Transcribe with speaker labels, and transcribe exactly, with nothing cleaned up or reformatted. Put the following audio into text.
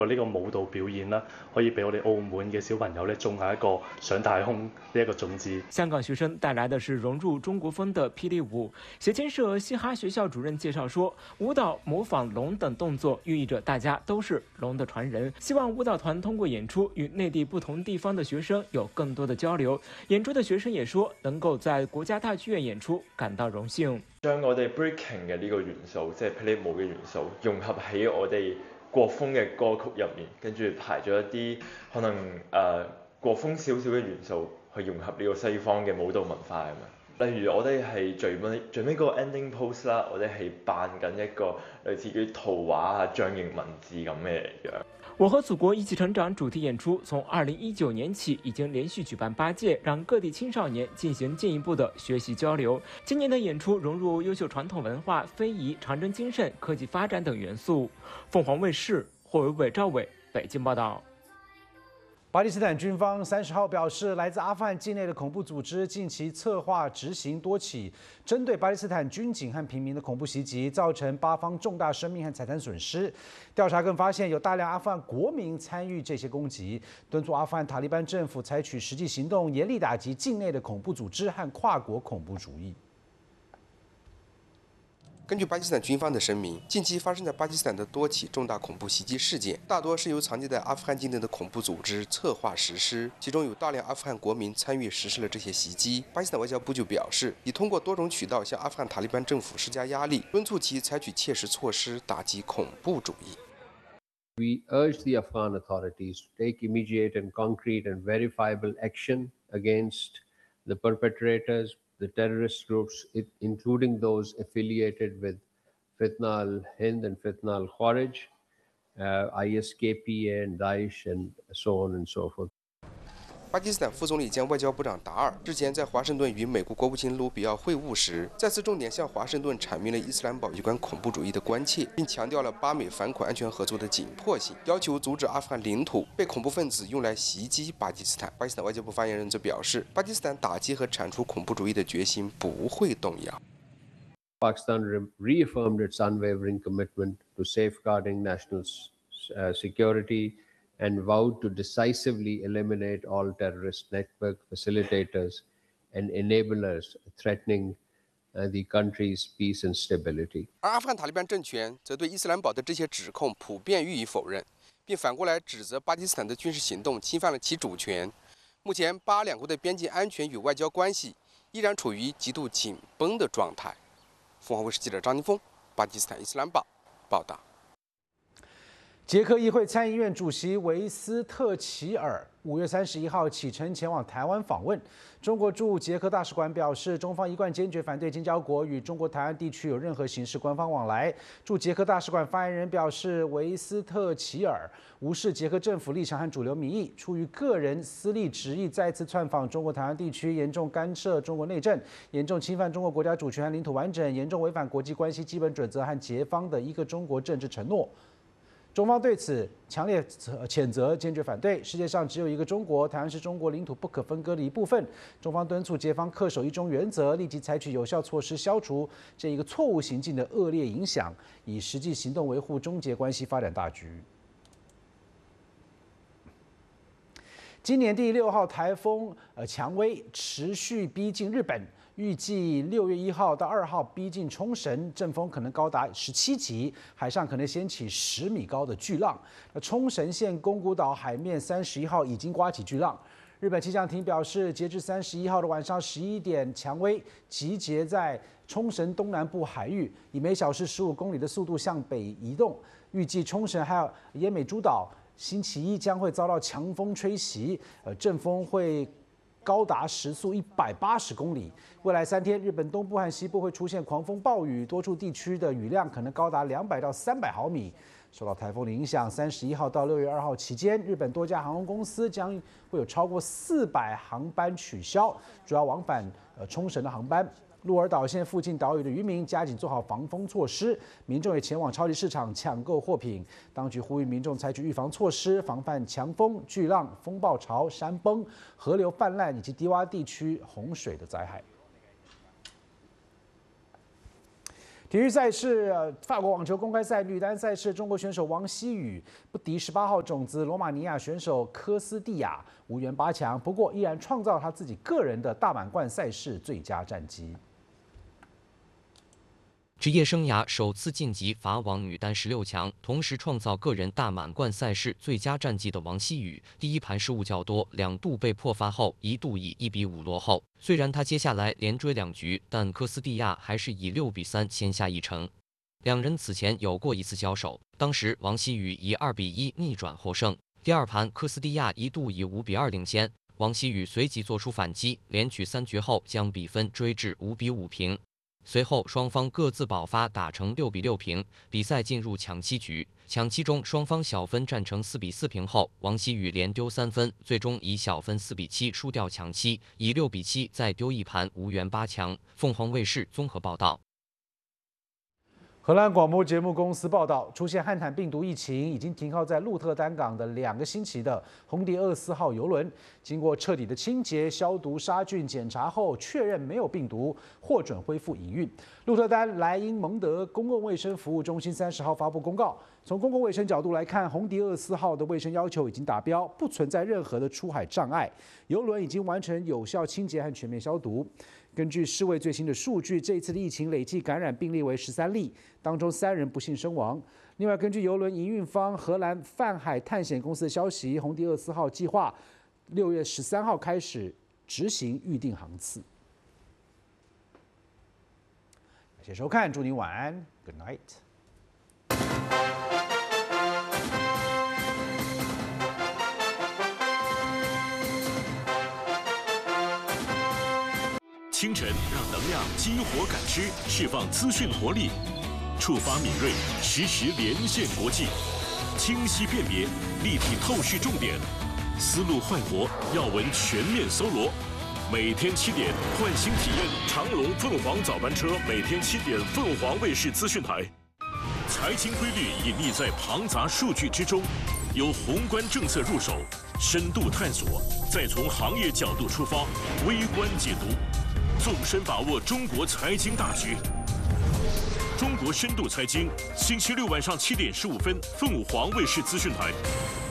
Speaker 1: 呢個舞蹈表演啦，可以俾我哋澳門嘅小朋友咧種下一個上太空呢一個種子。
Speaker 2: 香港學生帶來的是融入中國風的霹靂舞。協進社嘻哈學校主任介紹說，舞蹈模仿龍等動作，寓意着大家都是龍的傳人。希望舞蹈團通過演出，與內地不同地方的學生有更多的交流。演出的學生也說，能夠在國家大劇院演出感到榮幸。
Speaker 3: 將我哋 breaking 嘅呢個元素，即係霹靂舞嘅元素，融合喺我哋國風嘅歌曲入面，跟住排咗一啲可能誒、呃、國風少少嘅元素，去融合呢個西方嘅舞蹈文化咁樣。例如我哋係最尾最尾嗰個 ending pose 啦，我哋係扮緊一個類似於圖畫啊、象形文字咁嘅樣。
Speaker 2: 我和祖國一起成長主題演出從二零一九年起已經連續舉辦八屆，讓各地青少年進行進一步的學習交流。今年的演出融入優秀傳統文化、非遺、長征精神、科技發展等元素。鳳凰衛視霍維偉、趙偉北京報道。
Speaker 4: 巴基斯坦軍方三十號表示，來自阿富汗境內的恐怖組織近期策劃執行多起針對巴基斯坦軍警和平民的恐怖襲擊，造成巴方重大生命和財產損失。調查更發現有大量阿富汗國民參與這些攻擊，敦促阿富汗塔利班政府採取實際行動，嚴厲打擊境內的恐怖組織和跨國恐怖主義。
Speaker 5: 根据巴基斯坦军方的声明，近期发生在巴基斯坦的多起重大恐怖袭击事件，大多是由藏匿在阿富汗境内的恐怖组织策划实施，其中有大量阿富汗国民参与实施了这些袭击。巴基斯坦外交部就表示，已通过多种渠道向阿富汗塔利班政府施加压力，敦促其采取切实措施打击恐怖主义。
Speaker 6: We urge the Afghan authorities to take immediate and concrete and verifiable action against the perpetrators, the terrorist groups, including those affiliated with Fitna al-Hind and Fitna al-Kharij, uh, I S K P and Daesh, and so on and so forth.
Speaker 5: 巴基斯坦副总理兼外交部长达尔之前在华盛顿与美国国务卿卢比奥会晤时，再次重点向华盛顿阐明了伊斯兰堡有关恐怖主义的关切，并强调了巴美反恐安全合作的紧迫性，要求阻止阿富汗领土被恐怖分子用来袭击巴基斯坦。巴基斯坦外交部发言人则表示，巴基斯坦打击和铲除恐怖主义的决心不会动摇。
Speaker 6: Pakistan reaffirmed its unwavering commitment to safeguarding national uh, security and vowed to decisively eliminate all terrorist network facilitators and enablers threatening uh, the country's peace and stability.
Speaker 5: 而阿富汗塔利班政权则对伊斯兰堡的这些指控普遍予以否认，并反过来指责巴基斯坦的军事行动侵犯了其主权。目前，巴两国的边境安全与外交关系依然处于极度紧绷的状态。凤凰卫视记者张宁峰，巴基斯坦伊斯兰堡报道。
Speaker 4: 捷克议会参议院主席维斯特齐尔五月三十一号启程前往台湾访问。中国驻捷克大使馆表示，中方一贯坚决反对建交国与中国台湾地区有任何形式官方往来。驻捷克大使馆发言人表示，维斯特齐尔无视捷克政府立场和主流民意，出于个人私利执意再次窜访中国台湾地区，严重干涉中国内政，严重侵犯中国国家主权和领土完整，严重违反国际关系基本准则和捷方的一个中国政治承诺。中方对此强烈谴责，坚决反对。世界上只有一个中国，台湾是中国领土不可分割的一部分。中方敦促捷方恪守一中原则，立即采取有效措施，消除这一个错误行径的恶劣影响，以实际行动维护中捷关系发展大局。今年第六号台风呃蔷薇持续逼近日本。预计六月一号到二号逼近冲绳，阵风可能高达十七级，海上可能掀起十米高的巨浪。那冲绳县宫古岛海面三十一号已经刮起巨浪。日本气象厅表示，截至三十一号的晚上十一点，蔷薇集结在冲绳东南部海域，以每小时十五公里的速度向北移动。预计冲绳还有奄美诸岛星期一将会遭到强风吹袭，呃，阵风会高达时速一百八十公里。未来三天，日本东部和西部会出现狂风暴雨，多处地区的雨量可能高达两百到三百毫米。受到台风的影响，三十一号到六月二号期间，日本多家航空公司将会有超过四百航班取消，主要往返呃冲绳的航班。鹿儿岛县附近岛屿的渔民加紧做好防风措施，民众也前往超级市场抢购货品。当局呼吁民众采取预防措施，防范强风、巨浪、风暴潮、山崩、河流泛滥以及低洼地区洪水的灾害。 体育赛事，呃法国网球公开赛女单赛事，中国选手王希雨不敌十八号种子罗马尼亚选手科斯蒂亚，无缘八强。不过，依然创造她自己个人的大满贯赛事最佳战绩。
Speaker 7: 职业生涯首次晋级法网女单十六强，同时创造个人大满贯赛事最佳战绩的王希雨，第一盘失误较多，两度被破发后，一度以一比五落后。虽然她接下来连追两局，但科斯蒂亚还是以六比三先下一城。两人此前有过一次交手，当时王希雨以二比一逆转获胜。第二盘，科斯蒂亚一度以五比二领先，王希雨随即做出反击，连取三局后将比分追至五比五平。随后双方各自爆发，打成六比六平，比赛进入抢七局。抢七中双方小分战成四比四平后，王希雨连丢三分，最终以小分四比七输掉抢七，以六比七再丢一盘，无缘八强。凤凰卫视综合报道。
Speaker 4: 荷兰广播节目公司报道，出现汉坦病毒疫情，已经停靠在鹿特丹港的两个星期的红迪二十四号邮轮，经过彻底的清洁、消毒、杀菌检查后，确认没有病毒，获准恢复营运。鹿特丹莱茵蒙德公共卫生服务中心三十号发布公告，从公共卫生角度来看，红迪二十四号的卫生要求已经达标，不存在任何的出海障碍，邮轮已经完成有效清洁和全面消毒。根据世卫最新的数据，这一次的疫情累计感染病例为十三例，当中三人不幸身亡。另外，根据邮轮营运方荷兰泛海探险公司的消息，红迪二十四号计划六月十三号开始执行预定航次。感谢收看，祝您晚安 ，Good night。
Speaker 8: 清晨让能量激活感知，释放资讯活力，触发敏锐，实时连线国际，清晰辨别，立体透视重点，思路焕活，要闻全面搜罗。每天七点，唤醒体验长荣凤凰早班车，每天七点，凤凰卫视资讯台。财经规律隐匿在庞杂数据之中，由宏观政策入手，深度探索，再从行业角度出发，微观解读。纵深把握中国财经大局，中国深度财经，星期六晚上七点十五分，凤凰卫视资讯台。